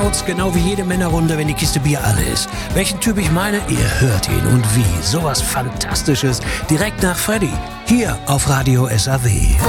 Genau wie jede Männerrunde, wenn die Kiste Bier alle ist. Welchen Typ ich meine, ihr hört ihn und wie. Sowas Fantastisches. Direkt nach Freddy. Hier auf Radio SAW.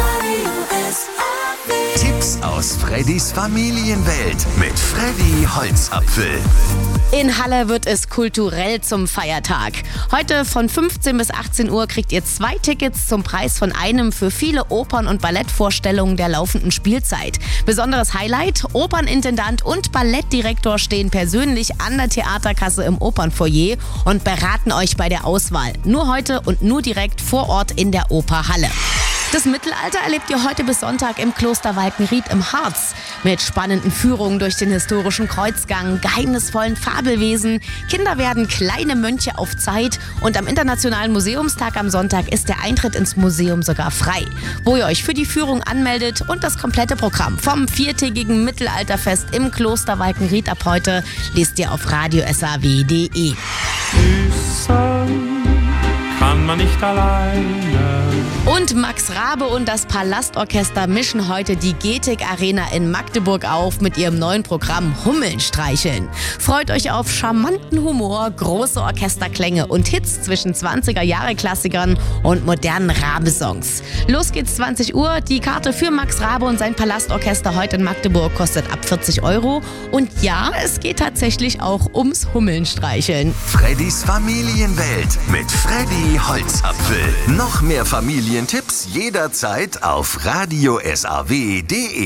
Tipps aus Freddys Familienwelt mit Freddy Holzapfel. In Halle wird es kulturell zum Feiertag. Heute von 15 bis 18 Uhr kriegt ihr 2 Tickets zum Preis von einem für viele Opern- und Ballettvorstellungen der laufenden Spielzeit. Besonderes Highlight: Opernintendant und Ballettdirektor stehen persönlich an der Theaterkasse im Opernfoyer und beraten euch bei der Auswahl. Nur heute und nur direkt vor Ort in der Oper Halle. Das Mittelalter erlebt ihr heute bis Sonntag im Kloster Walkenried im Harz. Mit spannenden Führungen durch den historischen Kreuzgang, geheimnisvollen Fabelwesen. Kinder werden kleine Mönche auf Zeit. Und am Internationalen Museumstag am Sonntag ist der Eintritt ins Museum sogar frei. Wo ihr euch für die Führung anmeldet und das komplette Programm vom 4-tägigen Mittelalterfest im Kloster Walkenried ab heute lest ihr auf radiosaw.de. Kann man nicht alleine. Und Max Rabe und das Palastorchester mischen heute die Getig Arena in Magdeburg auf mit ihrem neuen Programm Hummeln streicheln. Freut euch auf charmanten Humor, große Orchesterklänge und Hits zwischen 20er-Jahre-Klassikern und modernen Rabe-Songs. Los geht's 20 Uhr. Die Karte für Max Rabe und sein Palastorchester heute in Magdeburg kostet ab 40 €. Und ja, es geht tatsächlich auch ums Hummeln streicheln. Freddys Familienwelt mit Freddy Holzapfel. Noch mehr Familientipps jederzeit auf radiosaw.de.